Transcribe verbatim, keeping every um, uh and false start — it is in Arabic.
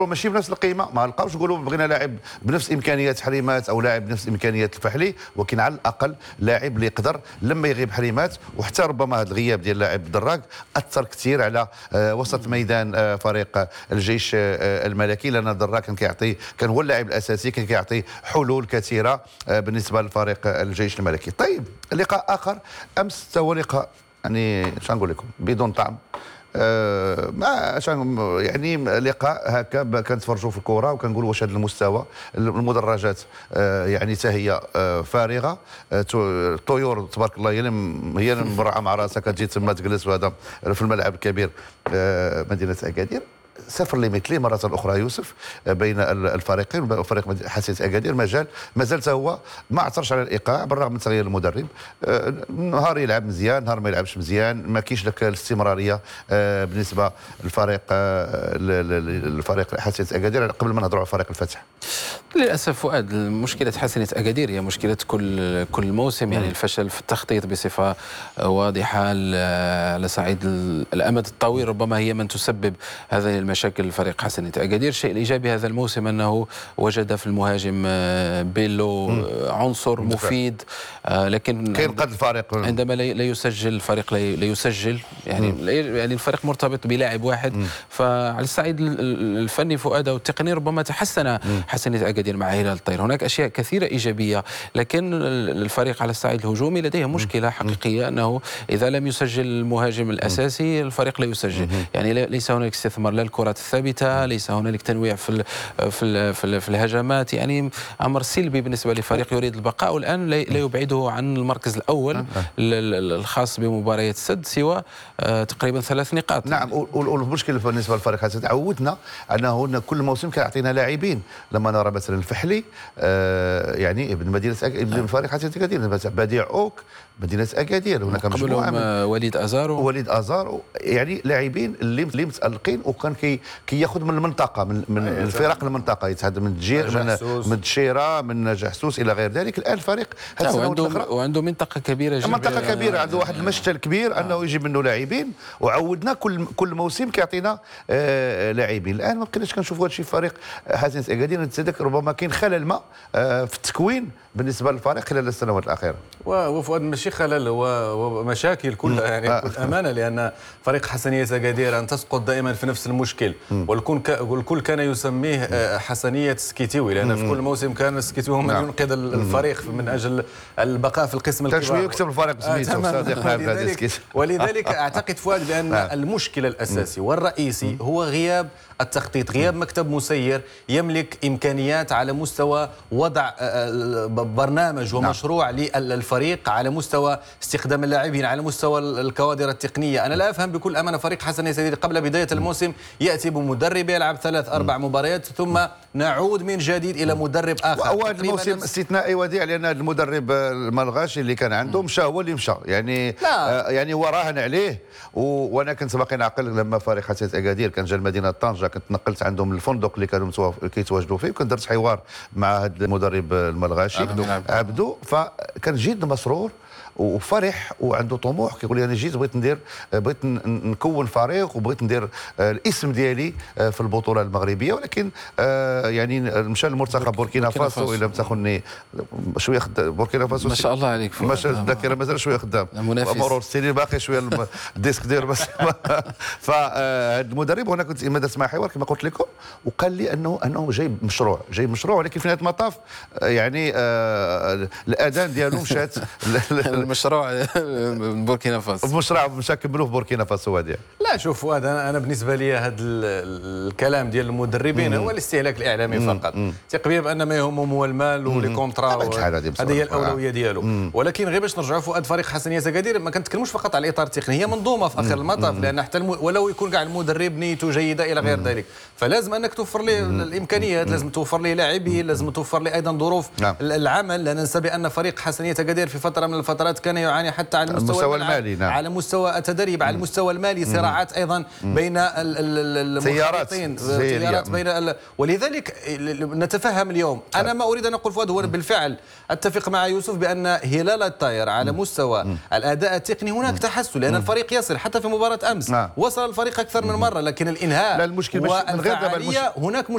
ماشي بنفس القيمه، ما لقاوش يقولوا بغينا لاعب بنفس امكانيات حريمات او لاعب بنفس امكانيات الفحلي، ولكن على الاقل لاعب اللي يقدر لما يغيب حريمات، وحتى ربما هذا الغياب ديال لاعب دراك اثر كثير على آه وسط ميدان آه فريق الجيش آه الملكي، لان دراك كان كيعطي كان هو اللاعب الاساسي، كان كيعطي حلول كثيره آه بالنسبه لفريق الجيش الملكي. طيب لقاء اخر امس هو لقاء يعني شنو نقول لكم بدون طعم. آه ما يعني لقاء هكا كنتفرجوا في الكره وكنقولوا واش هذا المستوى المدرجات آه يعني حتى هي آه فارغه. آه طيور تبارك الله هي هي مرعى مع راسها كتجي تما تجلس وهذا في الملعب الكبير آه مدينه اكادير. صفر لمثله مرة أخرى يوسف بين الفريقين، وفريق حسية أكادير مازال مازال هو ما عثرش على الإيقاع بالرغم من تغيير المدرب. نهار يلعب مزيان، نهار ما يلعبش مزيان، ما كاينش لك الاستمرارية بالنسبة للفريق الفريق حسية أكادير قبل ما نهضروا على فريق الفتح. للاسف فؤاد مشكله حسنيه اكادير هي مشكله كل كل موسم، يعني الفشل في التخطيط بصفه واضحه على صعيد الامد الطويل ربما هي من تسبب هذه المشاكل لفريق حسنيه اكادير. الشيء الايجابي هذا الموسم انه وجد في المهاجم بيلو عنصر مفيد، لكن كاين قد الفريق عندما لا يسجل الفريق لا يسجل يعني يعني الفريق مرتبط بلاعب واحد. فعلى الصعيد الفني فؤاد والتقني ربما تحسن حسنيه أكادير مع هلال الطير، هناك أشياء كثيرة إيجابية، لكن الفريق على الصعيد الهجومي لديه مشكلة حقيقية أنه إذا لم يسجل المهاجم الأساسي الفريق لا يسجل، يعني ليس هنالك استثمار لا الكرات الثابتة، ليس هنالك تنويع في ال في ال في, ال في الهجمات، يعني أمر سلبي بالنسبة لفريق يريد البقاء، والآن لا يبعده عن المركز الأول الخاص بمباريات السد سوى تقريبا ثلاث نقاط. نعم، والمشكلة بالنسبة للفريق حسن تعودنا أنه كل موسم كيعطينا لاعبين، لما نرى مثلا الفحلي آه يعني ابن مدينه أك... ابن فريق حسن اكادير بديع اوك مدينه اكادير، هناك مجموعه من وليد ازارو وليد ازارو يعني لاعبين اللي اللي متالقين، وكان كي كياخذ من المنطقه من, من الفرق المنطقه، يتحدث من الجير من من الدشيره من جحسوس الى غير ذلك. الان الفريق وعنده وعنده منطقه كبيره جدا، منطقه كبيره، عنده واحد المشتل كبير آه. انه يجيب منه لاعبين، وعودنا كل كل موسم كيعطينا آه لاعبين. الان ما بقيناش كنشوفوا هذا الشيء في فريق حسن اكادير. نتصدق ربما كاين خلل ما في التكوين بالنسبه للفريق خلال السنوات الاخيره. وفؤاد ماشي خلل، هو مشاكل كلها يعني بكل امانه، لان فريق حسنيه اكادير ان تسقط دائما في نفس المشكل، والكل كان يسميه حسنيه سكيتيوي، لان في كل موسم كان سكيتيوي هو من ينقذ الفريق من اجل البقاء في القسم الكبار. شويه يكتب الفريق بسميتو ولذلك, ولذلك اعتقد فؤاد بان المشكل الاساسي والرئيسي هو غياب التخطيط، غياب مكتب مسير يملك امكانيات على مستوى وضع برنامج ومشروع للفريق، على مستوى استخدام اللاعبين، على مستوى الكوادر التقنيه. انا لا افهم بكل امانه فريق حسن يسديد قبل بدايه الموسم ياتي بمدرب يلعب ثلاث اربع مباريات ثم نعود من جديد الى مدرب اخر. اول الموسم استثنائي وديع، لان المدرب الملغاشي اللي كان عنده مشى، هو اللي مشى يعني آه يعني هو راهن عليه. وانا كنت باقي نعقل لما فريق حسن اكادير كان جا لمدينه طنجه، كنت نقلت عندهم الفندق اللي كانوا كيتواجدوا فيه، وكنت درت حوار مع هذا المدرب الملغاشي عبدو، فكان جد مسرور وفرح وعنده طموح، كيقول لي انا جيت بغيت ندير بغيت نكون فريق وبغيت ندير الاسم ديالي في البطوله المغربيه. ولكن يعني مشى لمنتخب بوركينا فاسو الى لم تخني شويه خدام بوركينا فاسو ما شاء الله عليك ماشي الذاكره مازال شويه خدام، مرور السنين باقي شويه الديسك دير بس. فهذا المدرب هنا كنت ماذا اسمع حوار كما قلت لكم، وقال لي انه انه جايب مشروع جايب مشروع ولكن في نهايه المطاف يعني الاذان ديالو مشات المشروع بوركينا فاسو، مشروع مشى كملوه في بوركينا فاسو هذه. لا شوف فؤاد، انا انا بالنسبه لي هذا الكلام ديال المدربين هو الاستهلاك الاعلامي فقط، ثق بي بان ما يهمهم هو المال ولي كونترا، هذه هي الاولويه ديالو. ولكن غير باش نرجعوا فؤاد فريق حسنيه اكادير ما كنتكلموش فقط على الاطار التقني، هي منظومه في اخر المطاف، لان حتى الم... ولو يكون كاع المدرب نيته جيده الى غير ذلك، فلازم انك توفر ليه الامكانيات، لازم توفر ليه لاعبين، لازم توفر ليه ايضا ظروف العمل. لا ننسى بان فريق حسنيه اكادير في فتره من الفترات كان يعاني حتى على المستوى, المستوى المالي، نعم. على مستوى التدريب، على المستوى المالي، صراعات ايضا بين المخالطين، سيارات بين ال... ولذلك نتفهم اليوم. انا ما اريد ان اقول فؤاد، هو بالفعل اتفق مع يوسف بان هلال الطاير على مستوى الاداء التقني هناك تحسن، لان الفريق يصل حتى في مباراه امس وصل الفريق اكثر من مره، لكن الانهاء لا المشكل والفعاليه هناك